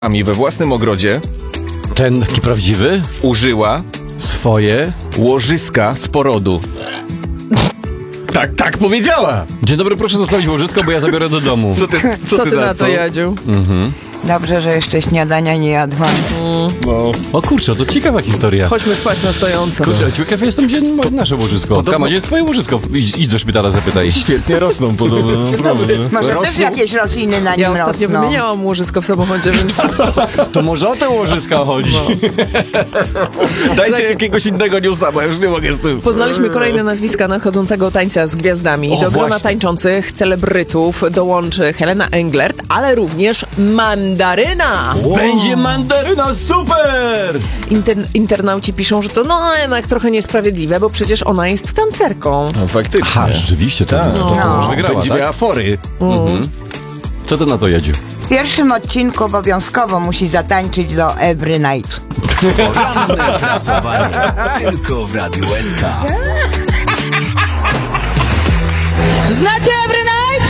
we własnym ogrodzie Ten taki prawdziwy? użyła Swoje? łożyska z porodu. Tak powiedziała! Dzień dobry, proszę zostawić łożysko, bo ja zabiorę do domu. Co ty na to, Jadziu? Dobrze, że jeszcze śniadania nie jadłam. No. O kurczę, to ciekawa historia. Chodźmy spać na stojąco. Kurczę, ciekaw jestem, gdzie nasze łożysko. Kama, gdzie jest twoje łożysko? Idź do szpitala, zapytaj. Świetnie rosną podobno. Może też jakieś rośliny na nim Ja ostatnio rosną. wymieniałam łożysko w samochodzie, więc To może o te łożyska chodzi. Dajcie Słuchajcie, jakiegoś innego newsa, bo ja już nie mogę z tym. poznaliśmy kolejne nazwiska nadchodzącego tańca z gwiazdami. O, Do grona właśnie. tańczących celebrytów dołączy Helena Englert, ale również Mandaryna. Będzie mandaryna, super! Internauci piszą, że to jednak trochę niesprawiedliwe, bo przecież ona jest tancerką. No faktycznie. Aha, rzeczywiście, to już wygrała, Będzie tak? miała fory. Co ty na to, Jadziu? W pierwszym odcinku obowiązkowo musi zatańczyć do Every Night. Poranne pracowanie tylko w Radiu SK.